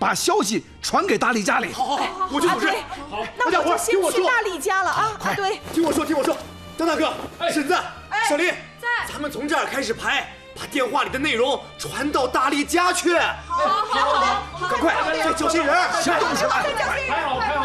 把消息传给大力家里。 好，我去组织。 好，那我就先去大力家了啊！ 快， 对， 听我说，张大哥，婶子，小林，咱们从这儿开始排，把电话里的内容传到大力家去。 好， 赶快，再叫些人， 行动起来！ 再叫些人， 排好。